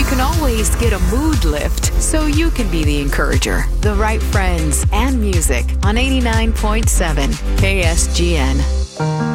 you can always get a mood lift so you can be the encourager. The right friends and music on 89.7 KSGN.